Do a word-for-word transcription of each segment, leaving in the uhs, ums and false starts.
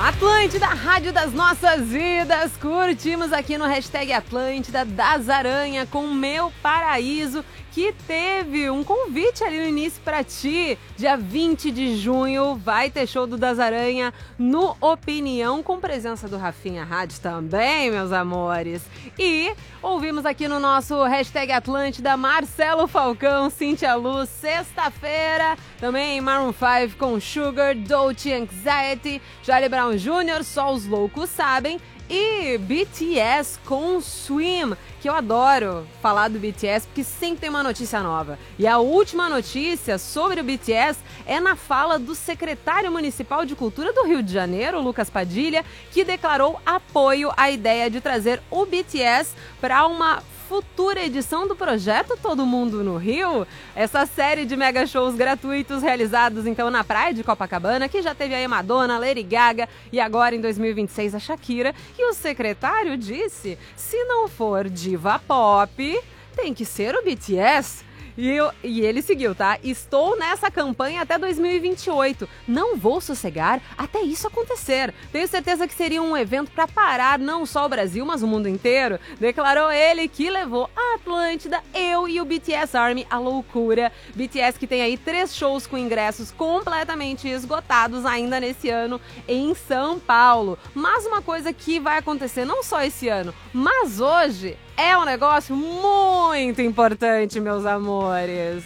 Atlântida, rádio das nossas vidas. Curtimos aqui no hashtag Atlântida das Aranha com Meu Paraíso, que teve um convite ali no início pra ti. Dia vinte de junho vai ter show do Das Aranha no Opinião, com presença do Rafinha Rádio também, meus amores. E ouvimos aqui no nosso hashtag Atlântida Marcelo Falcão, Cintia Luz, sexta-feira. Também Maroon cinco com Sugar, Dolce Anxiety, Charlie Brown Júnior, Só os Loucos Sabem. E B T S com Swim, que eu adoro falar do B T S porque sempre tem uma notícia nova. E a última notícia sobre o B T S é na fala do secretário municipal de Cultura do Rio de Janeiro, Lucas Padilha, que declarou apoio à ideia de trazer o B T S para uma futura edição do projeto Todo Mundo no Rio, essa série de mega shows gratuitos realizados então na praia de Copacabana, que já teve aí Madonna, Lady Gaga e agora em dois mil e vinte e seis a Shakira. E o secretário disse, se não for diva pop, tem que ser o B T S. E, eu, e ele seguiu, tá? Estou nessa campanha até dois mil e vinte e oito. Não vou sossegar até isso acontecer. Tenho certeza que seria um evento para parar não só o Brasil, mas o mundo inteiro. Declarou ele, que levou a Atlântida, eu e o B T S Army à loucura. B T S que tem aí três shows com ingressos completamente esgotados ainda nesse ano em São Paulo. Mas uma coisa que vai acontecer não só esse ano, mas hoje, é um negócio muito importante, meus amores.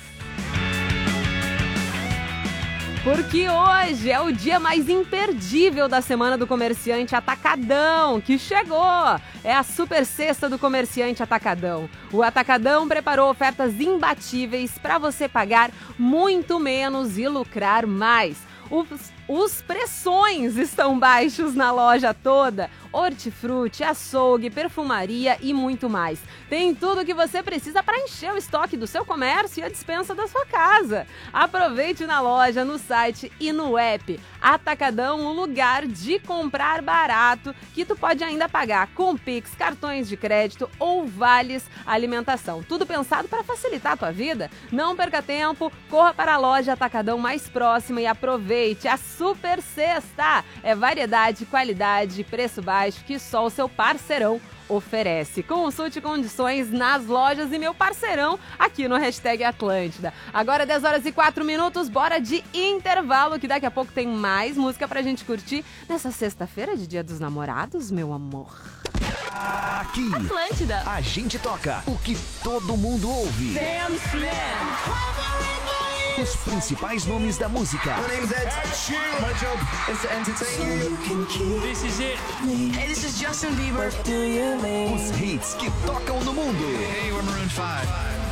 Porque hoje é o dia mais imperdível da Semana do Comerciante Atacadão, que chegou! É a super sexta do Comerciante Atacadão. O Atacadão preparou ofertas imbatíveis para você pagar muito menos e lucrar mais. Os, os pressões estão baixos na loja toda. Hortifruti, açougue, perfumaria e muito mais. Tem tudo o que você precisa para encher o estoque do seu comércio e a despensa da sua casa. Aproveite na loja, no site e no app. Atacadão, um lugar de comprar barato, que tu pode ainda pagar com Pix, cartões de crédito ou vales alimentação. Tudo pensado para facilitar a tua vida. Não perca tempo, corra para a loja Atacadão mais próxima e aproveite a super sexta. É variedade, qualidade, preço baixo que só o seu parceirão oferece. Consulte condições nas lojas e meu parceirão aqui no hashtag Atlântida. Agora dez horas e quatro minutos, bora de intervalo, que daqui a pouco tem mais música pra gente curtir nessa sexta-feira de Dia dos Namorados, meu amor. Aqui, Atlântida, a gente toca o que todo mundo ouve. Sam Smith. Os principais nomes da música. My name's Ed Sheeran. My job is to entertain you. This is it. Hey, this is Justin Bieber. What do you mean? Os hits que tocam no mundo. Hey, we're Maroon five.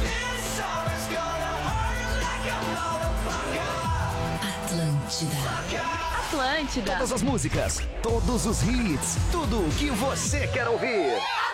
Atlântida. Atlântida. Todas as músicas, todos os hits, tudo o que você quer ouvir.